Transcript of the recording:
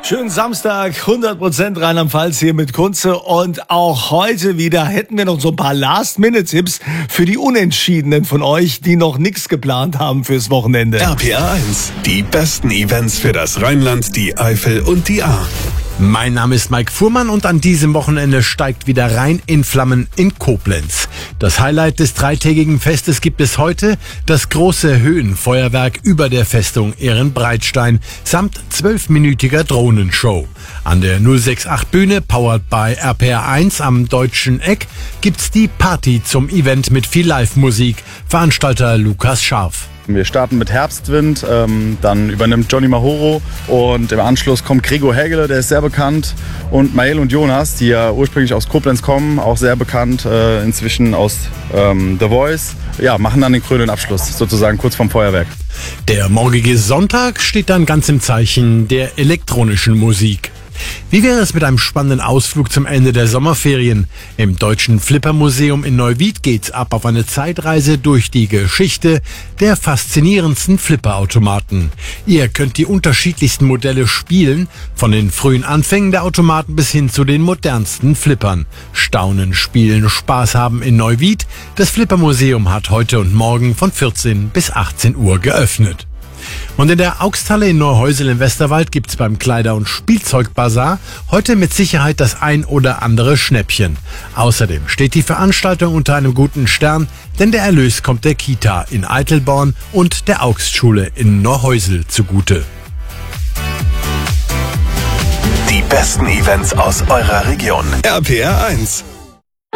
Schönen Samstag, 100% Rheinland-Pfalz hier mit Kunze. Und auch heute wieder hätten wir noch so ein paar Last-Minute-Tipps für die Unentschiedenen von euch, die noch nichts geplant haben fürs Wochenende. RPR 1, die besten Events für das Rheinland, die Eifel und die Ahr. Mein Name ist Mike Fuhrmann und an diesem Wochenende steigt wieder Rhein in Flammen in Koblenz. Das Highlight des dreitägigen Festes gibt es heute, das große Höhenfeuerwerk über der Festung Ehrenbreitstein samt 12-minütiger Drohnenshow. An der 068 Bühne, powered by RPR 1 am Deutschen Eck, gibt's die Party zum Event mit viel Live-Musik. Veranstalter Lukas Scharf. Wir starten mit Herbstwind, dann übernimmt Johnny Mahoro und im Anschluss kommt Gregor Hägele, der ist sehr bekannt, und Mael und Jonas, die ja ursprünglich aus Koblenz kommen, auch sehr bekannt, inzwischen aus The Voice, ja, machen dann den krönenden Abschluss, sozusagen kurz vorm Feuerwerk. Der morgige Sonntag steht dann ganz im Zeichen der elektronischen Musik. Wie wäre es mit einem spannenden Ausflug zum Ende der Sommerferien? Im Deutschen Flippermuseum in Neuwied geht's ab auf eine Zeitreise durch die Geschichte der faszinierendsten Flipperautomaten. Ihr könnt die unterschiedlichsten Modelle spielen, von den frühen Anfängen der Automaten bis hin zu den modernsten Flippern. Staunen, spielen, Spaß haben in Neuwied. Das Flippermuseum hat heute und morgen von 14 bis 18 Uhr geöffnet. Und in der Augsthalle in Neuhäusel im Westerwald gibt's beim Kleider- und Spielzeugbazar heute mit Sicherheit das ein oder andere Schnäppchen. Außerdem steht die Veranstaltung unter einem guten Stern, denn der Erlös kommt der Kita in Eitelborn und der Augstschule in Neuhäusel zugute. Die besten Events aus eurer Region. RPR 1.